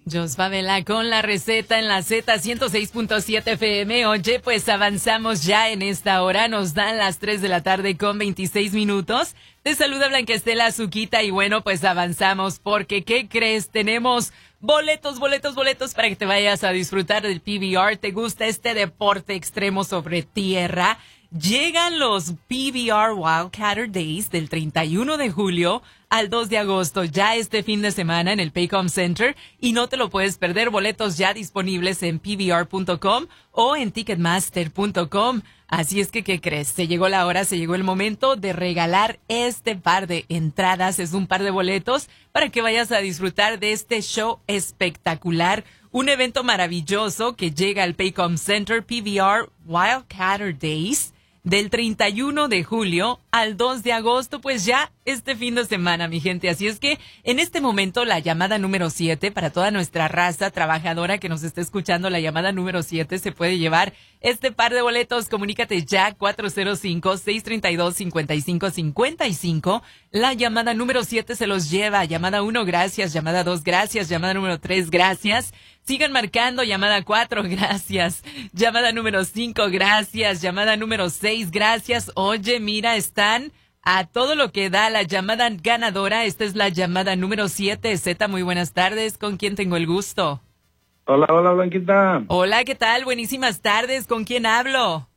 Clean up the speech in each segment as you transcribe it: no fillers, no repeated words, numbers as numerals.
Jos Favela con la receta en la Z106.7 FM. Oye, pues avanzamos ya en esta hora. Nos dan las 3 de la tarde con 26 minutos. Te saluda Blanca Estela Azuquita y bueno, pues avanzamos porque, ¿qué crees? Tenemos boletos para que te vayas a disfrutar del PBR. ¿Te gusta este deporte extremo sobre tierra? Llegan los PBR Wildcatter Days del 31 de julio al 2 de agosto, ya este fin de semana en el Paycom Center, y no te lo puedes perder. Boletos ya disponibles en pbr.com o en ticketmaster.com. Así es que, ¿qué crees? Se llegó la hora, se llegó el momento de regalar este par de entradas. Es un par de boletos para que vayas a disfrutar de este show espectacular. Un evento maravilloso que llega al Paycom Center, PBR Wildcatter Days, del 31 de julio al 2 de agosto, pues ya este fin de semana, mi gente. Así es que en este momento la llamada número 7 para toda nuestra raza trabajadora que nos está escuchando, la llamada número 7 se puede llevar este par de boletos. Comunícate ya, 405-632-5555. La llamada número 7 se los lleva. Llamada 1, gracias. Llamada 2, gracias. Llamada número 3, gracias. Sigan marcando. Llamada 4, gracias. Llamada número 5, gracias. Llamada número 6, gracias. Oye, mira, están a todo lo que da la llamada ganadora. Esta es la llamada número 7. Zeta, muy buenas tardes. ¿Con quién tengo el gusto? Hola, Blanquita. Hola, ¿qué tal? Buenísimas tardes. ¿Con quién hablo?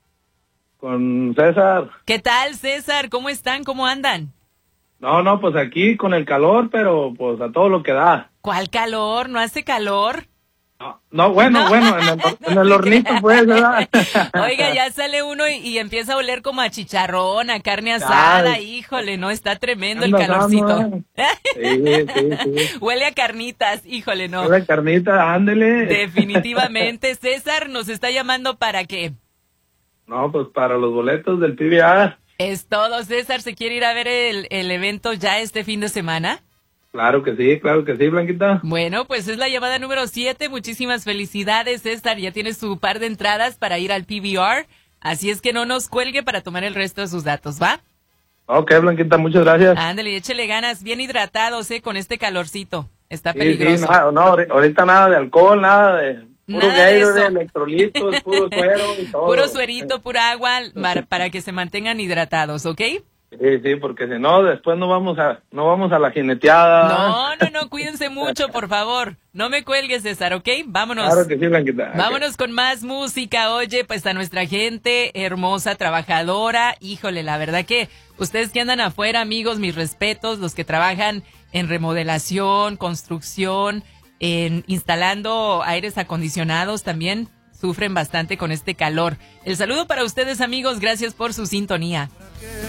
Con César. ¿Qué tal, César? ¿Cómo están? ¿Cómo andan? No, pues aquí con el calor, pero pues a todo lo que da. ¿Cuál calor? ¿No hace calor? Bueno, en el hornito pues, ¿verdad? Oiga, ya sale uno y empieza a oler como a chicharrón, a carne asada. Ay, híjole, no, está tremendo el calorcito. Sí. Huele a carnitas, híjole, no. Huele a carnita, ándele. Definitivamente. César, ¿nos está llamando para qué? No, pues para los boletos del PBR. Es todo, César. ¿Se quiere ir a ver el evento ya este fin de semana? Claro que sí, Blanquita. Bueno, pues es la llamada número 7. Muchísimas felicidades, César. Ya tiene su par de entradas para ir al PBR. Así es que no nos cuelgue para tomar el resto de sus datos, ¿va? Ok, Blanquita, muchas gracias. Ándale, échele ganas. Bien hidratados, con este calorcito. Está peligroso. Sí, no, ahorita nada de alcohol, nada de... Puro Nada de electrolitos, puro suero y todo. Puro suerito, pura agua para que se mantengan hidratados, ¿ok? Sí, porque si no, después no vamos a la jineteada. No, cuídense mucho, por favor. No me cuelgues, César, ¿ok? Vámonos. Claro que sí, Blanquita. Vámonos con más música. Oye, pues a nuestra gente hermosa, trabajadora. Híjole, la verdad que ustedes que andan afuera, amigos, mis respetos, los que trabajan en remodelación, construcción, en instalando aires acondicionados también sufren bastante con este calor. El saludo para ustedes, amigos. Gracias por su sintonía.